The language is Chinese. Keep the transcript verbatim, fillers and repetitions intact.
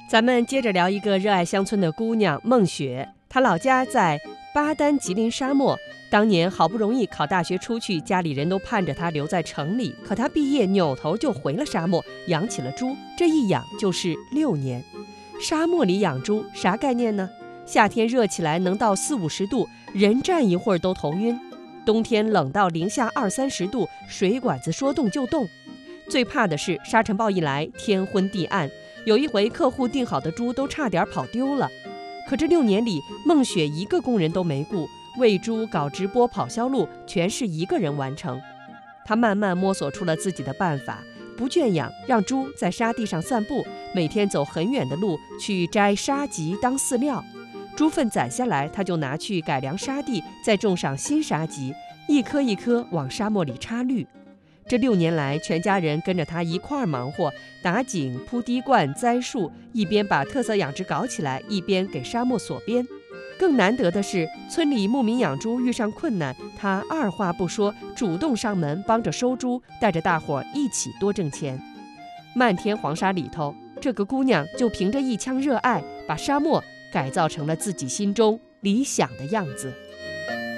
咱们接着聊一个热爱乡村的姑娘孟雪，她老家在巴丹吉林沙漠，当年好不容易考大学出去，家里人都盼着她留在城里，可她毕业扭头就回了沙漠，养起了猪，这一养就是六年。沙漠里养猪啥概念呢？夏天热起来能到四五十度，人站一会儿都头晕；冬天冷到零下二三十度，水管子说动就动。最怕的是沙尘暴一来，天昏地暗，有一回客户订好的猪都差点跑丢了。可这六年里，孟雪一个工人都没雇，喂猪、搞直播、跑销路，全是一个人完成。她慢慢摸索出了自己的办法，不圈养，让猪在沙地上散步，每天走很远的路去摘沙棘当饲料。猪粪攒下来，她就拿去改良沙地，再种上新沙棘，一颗一颗往沙漠里插绿。这六年来，全家人跟着他一块儿忙活，打井、铺滴灌、栽树，一边把特色养殖搞起来，一边给沙漠锁边。更难得的是，村里牧民养猪遇上困难，他二话不说，主动上门帮着收猪，带着大伙儿一起多挣钱。漫天黄沙里头，这个姑娘就凭着一腔热爱，把沙漠改造成了自己心中理想的样子。